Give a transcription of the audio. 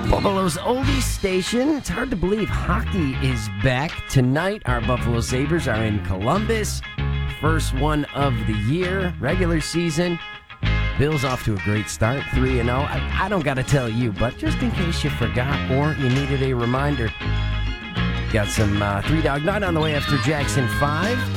Buffalo's oldies station. It's hard to believe hockey is back. Tonight, our Buffalo Sabres are in Columbus. First one of the year, regular season. Bills off to a great start, 3-0. I don't got to tell you, but just in case you forgot or you needed a reminder, got some Three Dog Night on the way after Jackson 5.